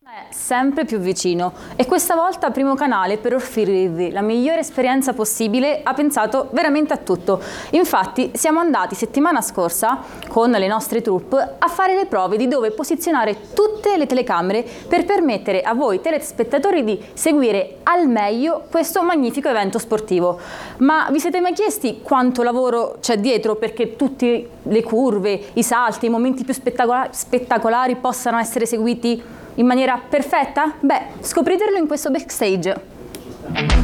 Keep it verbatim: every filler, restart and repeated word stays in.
È sempre più vicino e questa volta Primo Canale, per offrirvi la migliore esperienza possibile, ha pensato veramente a tutto. Infatti siamo andati settimana scorsa con le nostre troupe a fare le prove di dove posizionare tutte le telecamere per permettere a voi telespettatori di seguire al meglio questo magnifico evento sportivo. Ma vi siete mai chiesti quanto lavoro c'è dietro perché tutte le curve, i salti, i momenti più spettacolari, spettacolari possano essere seguiti in maniera perfetta? Beh, scopritelo in questo backstage.